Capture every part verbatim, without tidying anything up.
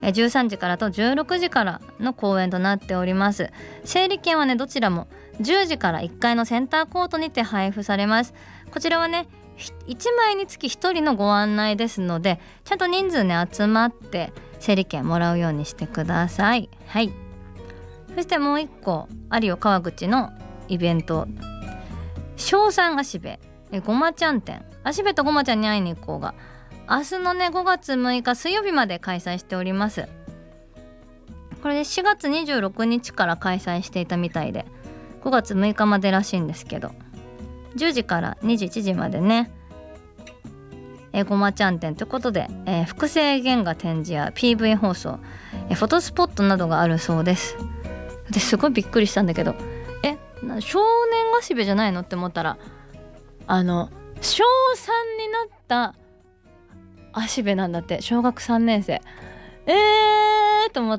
じゅうさんじからとじゅうろくじからの公演となっております。整理券はねどちらもじゅうじからいっかいのセンターコートにて配布されます。こちらはねいちまいにつきひとりのご案内ですので、ちゃんと人数ね集まって整理券もらうようにしてください。はい。そしてもう一個有尾川口のイベント、小さん芦部ごまちゃん展、芦部とごまちゃんに会いに行こうが明日のねごがつむいか水曜日まで開催しております。これでしがつにじゅうろくにちから開催していたみたいでごがつむいかまでらしいんですけど、じゅうじからにじゅういちじまでねえごまちゃん展ということで、えー、複製原画展示や ピーブイ 放送、えー、フォトスポットなどがあるそうです。ですごいびっくりしたんだけど、え少年芦部じゃないのって思ったら、あの小さんになった芦部なんだって。小学さんねんせいえーと思って、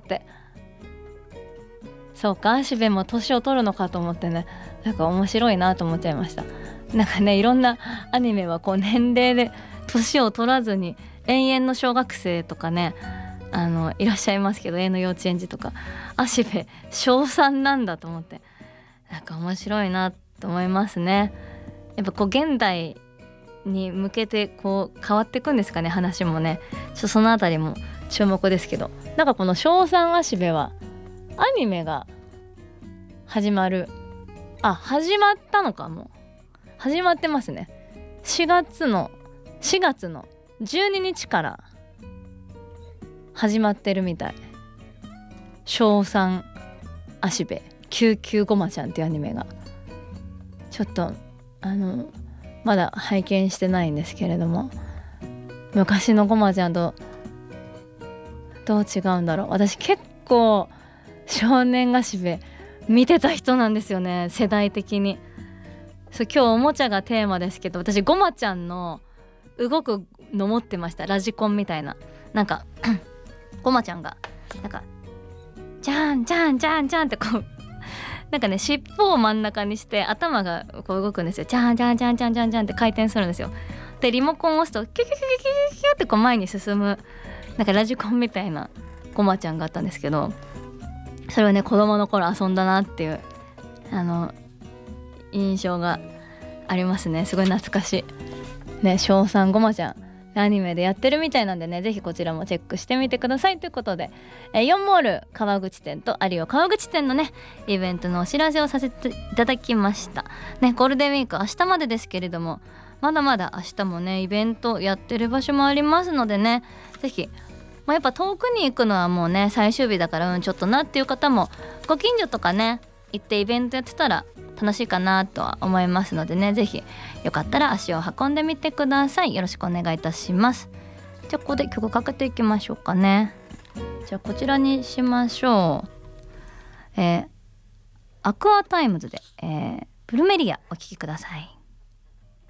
そうか芦部も年を取るのかと思ってね、なんか面白いなと思っちゃいました。なんかねいろんなアニメはこう年齢で年を取らずに永遠の小学生とかねあのいらっしゃいますけど、永遠の幼稚園児とか、芦部小さんなんだと思って、なんか面白いなと思いますね。やっぱこう現代に向けてこう変わっていくんですかね、話もね。ちょっとそのあたりも注目ですけど、なんかこの小さん芦部はアニメが始まる、あ始まったのか、もう始まってますね。しがつのしがつのじゅうににちから始まってるみたい。小さん芦部きゅうきゅうごまちゃんっていうアニメが、ちょっとあのまだ拝見してないんですけれども、昔のごまちゃんとどう違うんだろう。私結構少年芦部見てた人なんですよね、世代的に。そう今日おもちゃがテーマですけど、私ごまちゃんの動くの持ってました。ラジコンみたいな、なんかごまちゃんがなんかじゃんじゃんじゃんじゃんってこうなんかね尻尾を真ん中にして頭がこう動くんですよ。じゃんじゃんじゃんじゃんじゃんじゃんって回転するんですよ。でリモコンを押すとキュキュキュキュキュキュってこう前に進む、なんかラジコンみたいなごまちゃんがあったんですけど、それをね子供の頃遊んだなっていうあの印象がありますね。すごい懐かしいね。小さんごまちゃんアニメでやってるみたいなんでね、ぜひこちらもチェックしてみてくださいということで、えー、イオンモール川口店と有尾川口店のねイベントのお知らせをさせていただきましたね。ゴールデンウィーク明日までですけれども、まだまだ明日もねイベントやってる場所もありますのでね、ぜひ、まあ、やっぱ遠くに行くのはもうね最終日だからうんちょっとなっていう方もご近所とかね行ってイベントやってたら楽しいかなとは思いますのでね、ぜひよかったら足を運んでみてください。よろしくお願いいたします。じゃあここで曲かけていきましょうかね。じゃあこちらにしましょう。えー、アクアタイムズで、えー、プルメリアお聴きください。